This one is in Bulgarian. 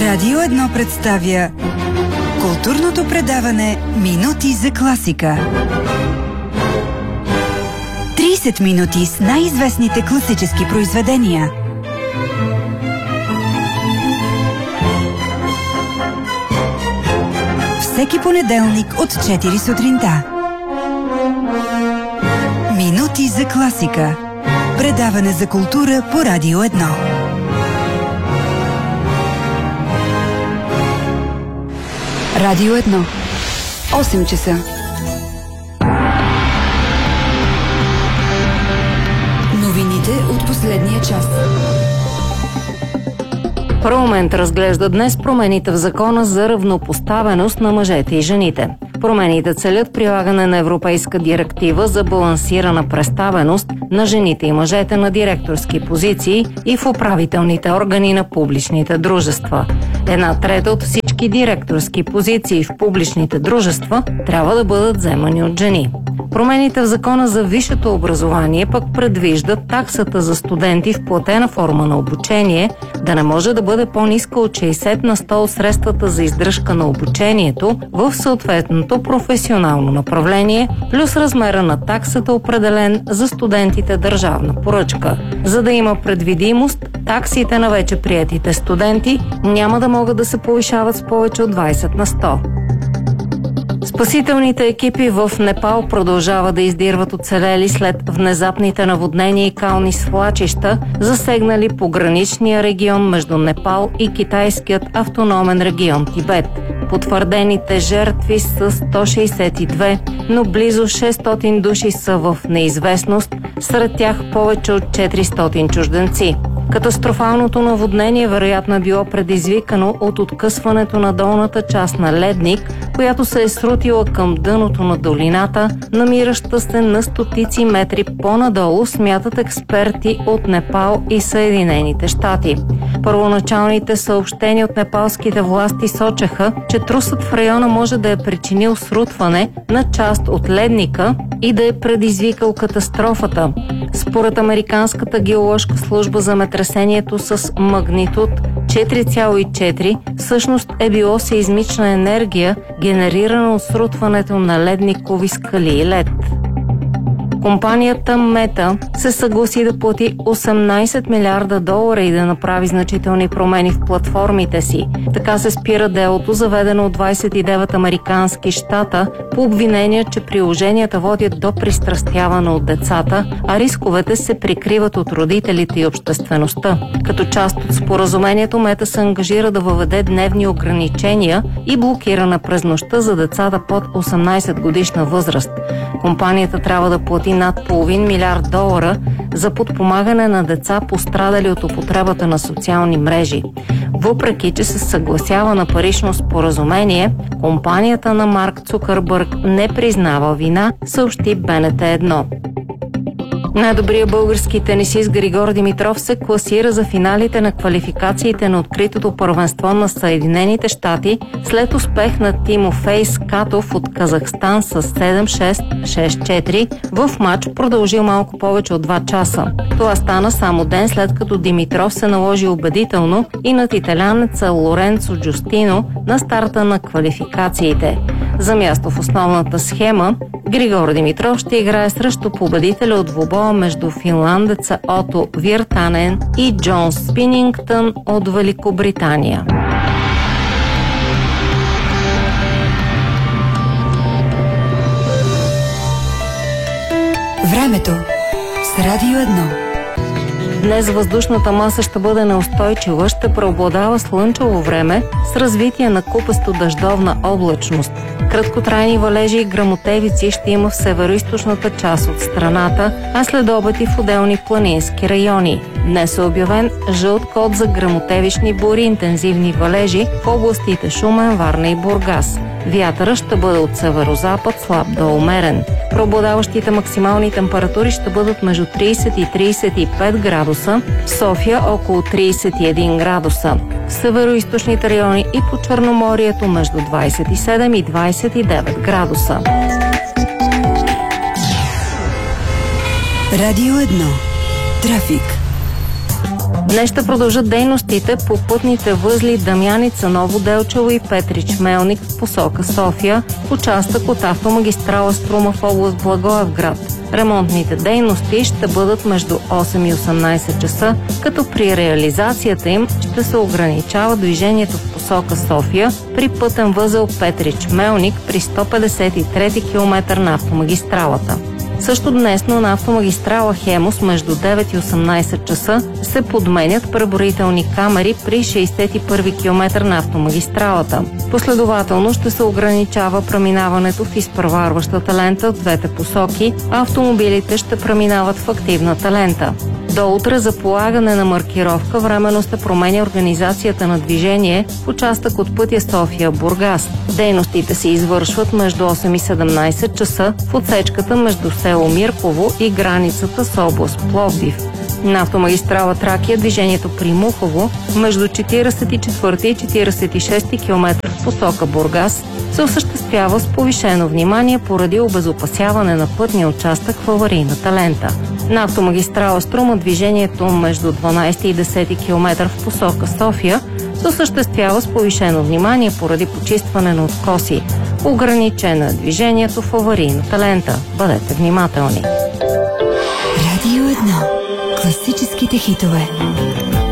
Радио 1 представя културното предаване Минути за класика. 30 минути с най-известните класически произведения. Всеки понеделник от 4 сутринта. Минути за класика. Предаване за култура по Радио 1. Радио 1. 8 часа. Новините от последния час. Парламент разглежда днес промените в закона за равнопоставеност на мъжете и жените. Промените целят прилагане на европейска директива за балансирана представеност на жените и мъжете на директорски позиции и в управителните органи на публичните дружества. 1/3 от всички директорски позиции в публичните дружества трябва да бъдат вземани от жени. Промените в закона за висшето образование пък предвиждат таксата за студенти в платена форма на обучение да не може да бъде по-ниска от 60% от средствата за издръжка на обучението в съответното професионално направление, плюс размера на таксата, определен за студентите държавна поръчка. За да има предвидимост, таксите на вече приетите студенти няма да могат да се повишават с повече от 20%. Спасителните екипи в Непал продължават да издирват оцелели след внезапните наводнения и кални свлачища, засегнали пограничния регион между Непал и китайският автономен регион Тибет. Потвърдените жертви са 162, но близо 600 души са в неизвестност, сред тях повече от 400 чужденци. Катастрофалното наводнение вероятно е било предизвикано от откъсването на долната част на ледник, която се е срутила към дъното на долината, намираща се на стотици метри по-надолу, смятат експерти от Непал и Съединените щати. Първоначалните съобщения от непалските власти сочеха, че трусът в района може да е причинил срутване на част от ледника и да е предизвикал катастрофата. Според Американската геоложка служба, земетресението с магнитуд 4,4 всъщност е било сеизмична енергия, генерирана от срутването на ледникови скали и лед. Компанията Мета се съгласи да плати $18 милиарда и да направи значителни промени в платформите си. Така се спира делото, заведено от 29 американски щата, по обвинение, че приложенията водят до пристрастяване от децата, а рисковете се прикриват от родителите и обществеността. Като част от споразумението, Мета се ангажира да въведе дневни ограничения и блокиране през нощта за децата под 18 годишна възраст. Компанията трябва да плати над $500 милиарда за подпомагане на деца, пострадали от употребата на социални мрежи. Въпреки че се съгласява на парично споразумение, компанията на Марк Цукърбърг не признава вина, съобщи БНТ 1. Най-добрият български тенисист Григор Димитров се класира за финалите на квалификациите на откритото първенство на Съединените щати след успех на Тимофей Скатов от Казахстан с 7-6, 6-4 в матч, продължил малко повече от 2 часа. Това стана само ден след като Димитров се наложи убедително и над италянеца Лоренцо Джустино на старта на квалификациите. За място в основната схема Григор Димитров ще играе срещу победителя от двубоя между финландеца Ото Виртанен и Джон Спинингтън от Великобритания. Времето с Радио 1. Днес въздушната маса ще бъде неустойчива, ще преобладава слънчево време с развитие на купесто дъждовна облачност. Краткотрайни валежи и гръмотевици ще има в североизточната част от страната, а след обед и в отделни планински райони. Днес е обявен жълт код за гръмотевични бури, интензивни валежи в областите Шумен, Варна и Бургас. Вятърът ще бъде от северозапад, слаб до умерен. Преобладаващите максимални температури ще бъдат между 30 и 35 градуса, в София около 31 градуса. В североизточните райони и по Черноморието между 27 и 29 градуса. Радио 1. Трафик. Днес ще продължат дейностите по пътните възли Дамяница, Ново Делчево и Петрич Мелник в посока София, участък от автомагистрала Струма в област Благоевград. Ремонтните дейности ще бъдат между 8 и 18 часа, като при реализацията им ще се ограничава движението в посока София при пътен възел Петрич Мелник при 153 км на автомагистралата. Също днес на автомагистрала Хемус между 9 и 18 часа се подменят преброителни камери при 61 км на автомагистралата. Последователно ще се ограничава преминаването в изпреварващата лента в двете посоки, а автомобилите ще преминават в активната лента. До утре за полагане на маркировка временно се променя организацията на движение в участък от пътя София-Бургас. Дейностите се извършват между 8 и 17 часа в отсечката между село Мирково и границата с област Пловдив. На автомагистрала Тракия движението при Мухово между 44 и 46 км в посока Бургас се осъществява с повишено внимание поради обезопасяване на пътния участък в аварийната лента. На автомагистрала Струма движението между 12 и 10 км в посока София се осъществява с повишено внимание поради почистване на откоси. Ограничено е движението в аварийната лента. Бъдете внимателни. Радио 1. Класическите хитове.